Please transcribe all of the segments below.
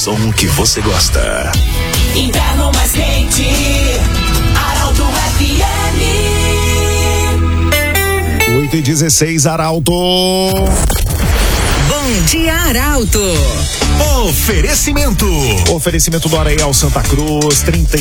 som que você gosta. Inverno mais quente, Arauto FM. 8h16, Arauto. Bom dia, Arauto. Oferecimento do Areial Santa Cruz,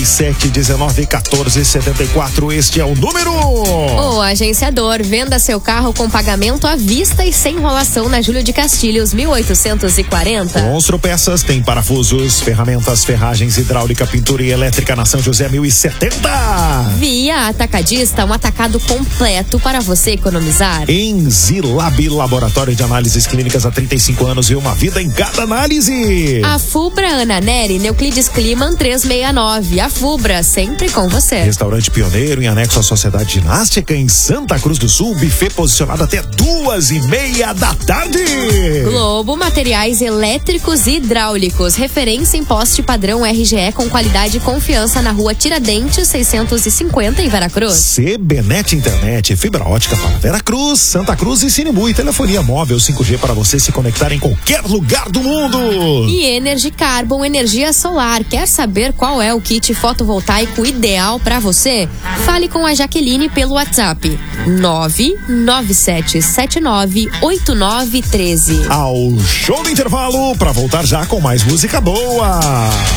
3719-1474. Este é o número. O agenciador, venda seu carro com pagamento à vista e sem enrolação na Júlio de Castilhos, 1840. Constru Peças tem parafusos, ferramentas, ferragens, hidráulica, pintura e elétrica na São José 1070. Via Atacadista, um atacado completo para você economizar. Em Zilab, laboratório de análises clínicas há 35 anos e uma vida em cada análise. A Fubra Ana Nery, Neuclides Kliman 369. A Fubra, sempre com você. Restaurante pioneiro em anexo à Sociedade Ginástica em Santa Cruz do Sul. Buffet posicionado até 2:30 da tarde. Globo Materiais Elétricos e Hidráulicos. Referência em poste padrão RGE com qualidade e confiança na rua Tiradentes 650 em Veracruz. CBnet Internet, fibra ótica para Veracruz, Santa Cruz e Sinimbu. E telefonia móvel 5G para você se conectar em qualquer lugar do mundo. E Energy Carbon, energia solar. Quer saber qual é o kit fotovoltaico ideal para você? Fale com a Jaqueline pelo WhatsApp 997798913. Ao show do intervalo para voltar já com mais música boa.